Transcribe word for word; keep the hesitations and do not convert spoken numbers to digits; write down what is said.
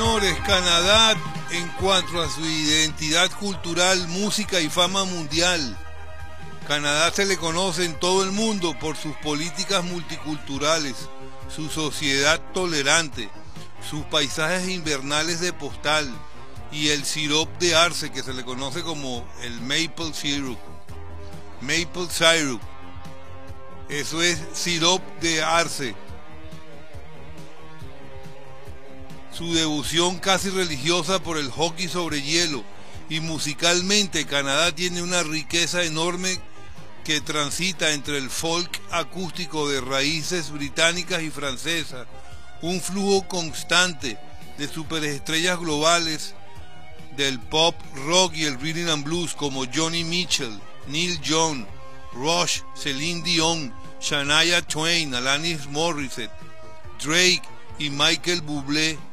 señores, Canadá, en cuanto a su identidad cultural, música y fama mundial. Canadá se le conoce en todo el mundo por sus políticas multiculturales, su sociedad tolerante, sus paisajes invernales de postal y el sirop de arce, que se le conoce como el maple syrup. Maple syrup. Eso es sirop de arce. Su devoción casi religiosa por el hockey sobre hielo, y musicalmente Canadá tiene una riqueza enorme que transita entre el folk acústico de raíces británicas y francesas, un flujo constante de superestrellas globales del pop, rock y el rhythm and blues como Joni Mitchell, Neil Young, Rush, Celine Dion, Shania Twain, Alanis Morissette, Drake y Michael Bublé.